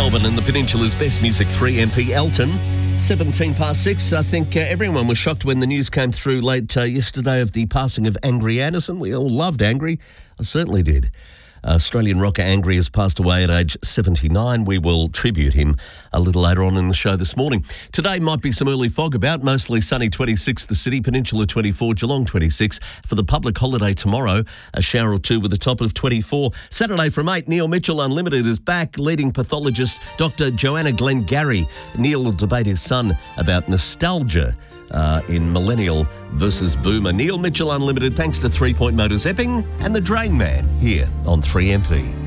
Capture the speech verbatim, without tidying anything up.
Melbourne and the Peninsula's best music, three M P Elton. seventeen past six. I think uh, everyone was shocked when the news came through late uh, yesterday of the passing of Angry Anderson. We all loved Angry. I certainly did. Australian rocker Angry has passed away at age seventy-nine. We will tribute him a little later on in the show this morning. Today might be some early fog about, mostly sunny twenty-six the city, Peninsula twenty-four, Geelong twenty-six. For the public holiday tomorrow, a shower or two with a top of twenty-four. Saturday from eight, Neil Mitchell Unlimited is back. Leading pathologist Doctor Joanna Glengarry. Neil will debate his son about nostalgia Uh, in Millennial versus Boomer. Neil Mitchell Unlimited, thanks to Three Point Motors Epping and the Drain Man here on three M P.